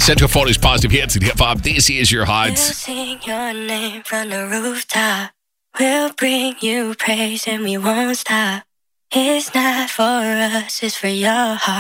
Central Florida's positive hits and hip hop. This is your We'll Hot. sing your name from the rooftop. We'll bring you praise and we won't stop. It's not for us, it's for your heart.